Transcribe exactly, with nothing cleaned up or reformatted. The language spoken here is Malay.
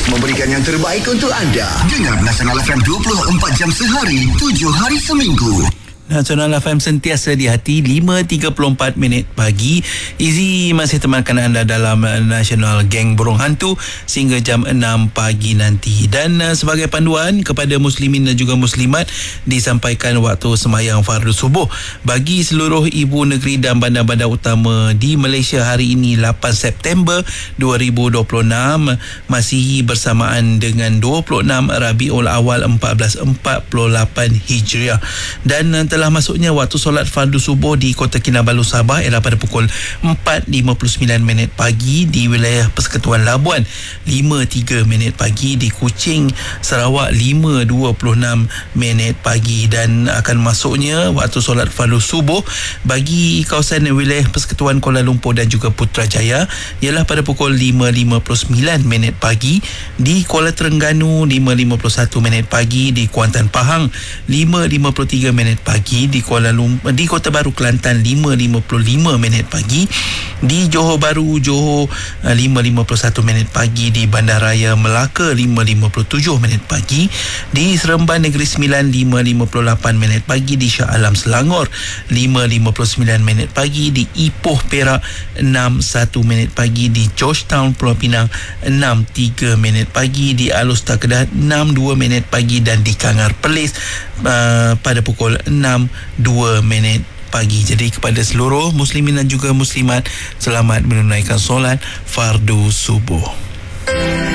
memberikan yang terbaik untuk anda. Dengar Nasional F M dua puluh empat jam sehari, tujuh hari seminggu. Nasional F M sentiasa di hati. Lima tiga puluh empat minit pagi. Izzy masih temankan anda dalam Nasional Geng Burung Hantu sehingga jam enam pagi nanti. Dan uh, sebagai panduan kepada muslimin dan juga muslimat, disampaikan waktu sembahyang fardu subuh bagi seluruh ibu negeri dan bandar-bandar utama di Malaysia hari ini lapan September dua ribu dua puluh enam, Masihi bersamaan dengan dua puluh enam Rabiul Awal seribu empat ratus empat puluh lapan Hijriah. Dan uh, telah masuknya waktu solat fardu subuh di Kota Kinabalu, Sabah ialah pada pukul empat lima puluh sembilan minit pagi di wilayah Persekutuan Labuan, lima tiga minit pagi di Kuching, Sarawak, lima dua puluh enam minit pagi, dan akan masuknya waktu solat fardu subuh bagi kawasan wilayah Persekutuan Kuala Lumpur dan juga Putrajaya ialah pada pukul lima lima puluh sembilan minit pagi di Kuala Terengganu, lima lima puluh satu minit pagi di Kuantan Pahang, lima lima puluh tiga minit pagi di Kuala Lumpur, di Kota Baru Kelantan, lima lima puluh lima minit pagi di Johor Bahru, Johor, lima lima puluh satu minit pagi di Bandaraya Melaka, lima lima puluh tujuh minit pagi di Seremban Negeri Sembilan, lima lima puluh lapan minit pagi di Shah Alam Selangor, lima lima puluh sembilan minit pagi di Ipoh Perak, enam satu minit pagi di Georgetown Pulau Pinang, enam tiga minit pagi di Alustar Kedah, enam dua minit pagi, dan di Kangar Perlis uh, pada pukul enam dua minit pagi. Jadi kepada seluruh muslimin dan juga muslimat, selamat menunaikan solat fardu subuh.